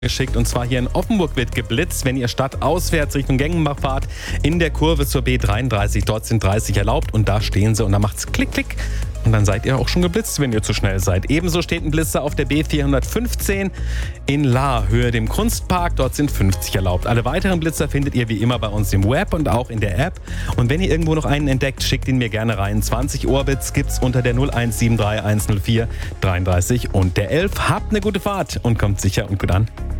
geschickt, und zwar hier in Offenburg wird geblitzt, wenn ihr stadtauswärts Richtung Gengenbach fahrt, in der Kurve zur B33, dort sind 30 erlaubt und da stehen sie und da macht's klick, klick und dann seid ihr auch schon geblitzt, wenn ihr zu schnell seid. Ebenso steht ein Blitzer auf der B415 in Lahr, Höhe dem Kunstpark, dort sind 50 erlaubt. Alle weiteren Blitzer findet ihr wie immer bei uns im Web und auch in der App, und wenn ihr irgendwo noch einen entdeckt, schickt ihn mir gerne rein. 20 Orbits gibt's unter der 0173 104 33 und der 11. Habt eine gute Fahrt und kommt sicher und gut an.